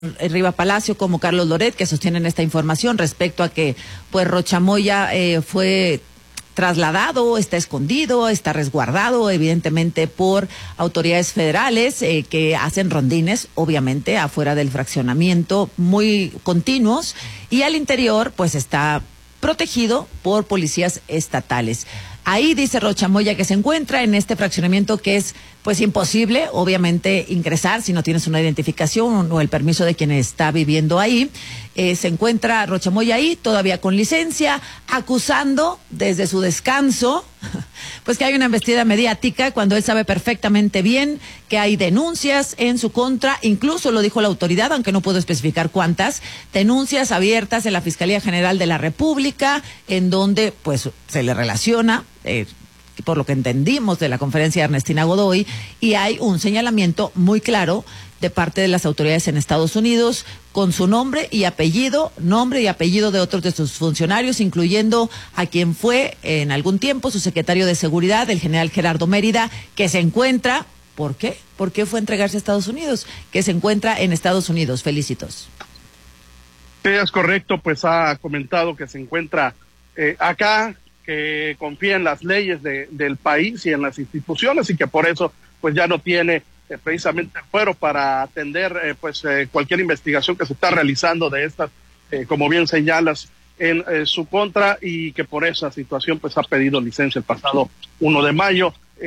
Riva Palacio como Carlos Loret, que sostienen esta información respecto a que pues Rocha Moya fue trasladado, está escondido, está resguardado evidentemente por autoridades federales que hacen rondines, obviamente, afuera del fraccionamiento, muy continuos, y al interior pues está protegido por policías estatales. Ahí dice Rocha Moya que se encuentra en este fraccionamiento que es pues imposible, obviamente, ingresar si no tienes una identificación o el permiso de quien está viviendo ahí. Se encuentra Rocha Moya ahí, todavía con licencia, acusando desde su descanso, pues que hay una embestida mediática cuando él sabe perfectamente bien que hay denuncias en su contra, incluso lo dijo la autoridad, aunque no puedo especificar cuántas, denuncias abiertas en la Fiscalía General de la República, en donde pues se le relaciona, por lo que entendimos de la conferencia de Ernestina Godoy, y hay un señalamiento muy claro de parte de las autoridades en Estados Unidos con su nombre y apellido de otros de sus funcionarios, incluyendo a quien fue en algún tiempo su secretario de Seguridad, el general Gerardo Mérida, que se encuentra, ¿por qué? ¿Por qué fue a entregarse a Estados Unidos? Que se encuentra en Estados Unidos. Felicitos. Sí, es correcto, pues ha comentado que se encuentra acá, que confía en las leyes del país y en las instituciones y que por eso pues ya no tiene precisamente fuero para atender cualquier investigación que se está realizando de estas, como bien señalas, en su contra, y que por esa situación pues ha pedido licencia el pasado 1 de mayo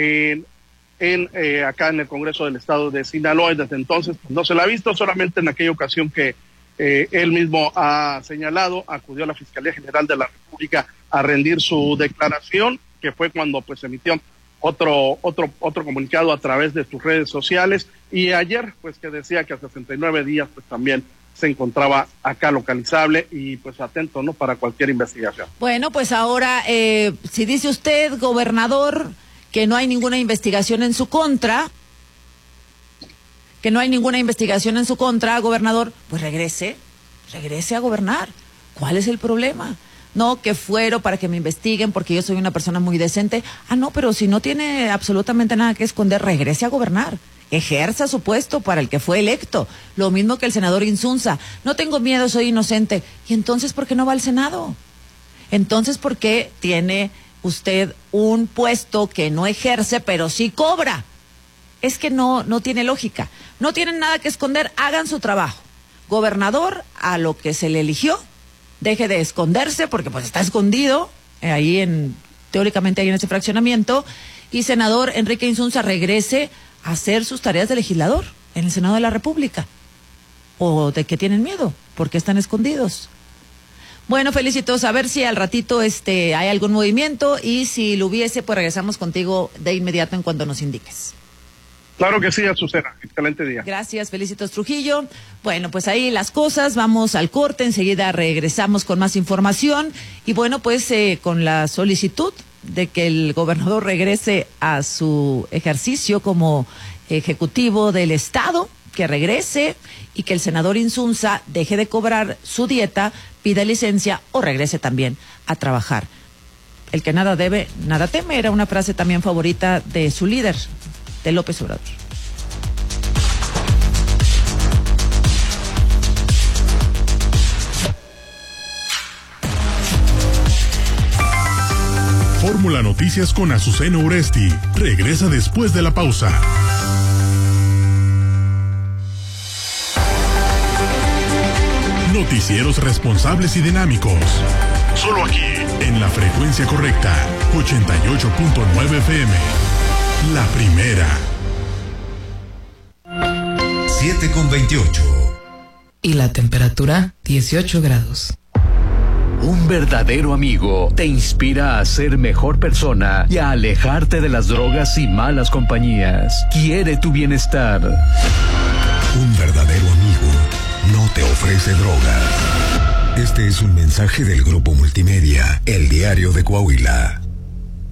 acá en el Congreso del Estado de Sinaloa, y desde entonces pues, no se la ha visto, solamente en aquella ocasión que él mismo ha señalado, acudió a la Fiscalía General de la República a rendir su declaración, que fue cuando pues emitió otro comunicado a través de sus redes sociales, y ayer pues que decía que a 69 días pues también se encontraba acá localizable y pues atento, ¿no?, para cualquier investigación. Bueno, pues ahora si dice usted, gobernador, que no hay ninguna investigación en su contra, gobernador, pues regrese a gobernar. ¿Cuál es el problema? No, que fuero para que me investiguen porque yo soy una persona muy decente. No, pero si no tiene absolutamente nada que esconder, regrese a gobernar. Ejerza su puesto para el que fue electo. Lo mismo que el senador Insunza. No tengo miedo, soy inocente. ¿Y entonces por qué no va al Senado? Entonces, ¿por qué tiene usted un puesto que no ejerce, pero sí cobra? Es que no tiene lógica. No tienen nada que esconder, hagan su trabajo. Gobernador, a lo que se le eligió, deje de esconderse, porque pues está escondido, teóricamente ahí en ese fraccionamiento, y senador Enrique Insunza regrese a hacer sus tareas de legislador en el Senado de la República. ¿O de qué tienen miedo? ¿Por qué están escondidos? Bueno, Felicitos, a ver si al ratito hay algún movimiento, y si lo hubiese, pues regresamos contigo de inmediato en cuanto nos indiques. Claro que sí, Azucena. Excelente día. Gracias, Felicitos Trujillo. Bueno, pues ahí las cosas, vamos al corte, enseguida regresamos con más información, y bueno, pues con la solicitud de que el gobernador regrese a su ejercicio como ejecutivo del Estado, que regrese, y que el senador Insunza deje de cobrar su dieta, pida licencia o regrese también a trabajar. El que nada debe, nada teme, era una frase también favorita de su líder, de López Obrador. Fórmula Noticias con Azucena Uresti regresa después de la pausa. Noticieros responsables y dinámicos. Solo aquí, en la frecuencia correcta, 88.9 FM. La primera. 7:28. Y la temperatura, 18 grados. Un verdadero amigo te inspira a ser mejor persona y a alejarte de las drogas y malas compañías. Quiere tu bienestar. Un verdadero amigo no te ofrece drogas. Este es un mensaje del Grupo Multimedia, El Diario de Coahuila.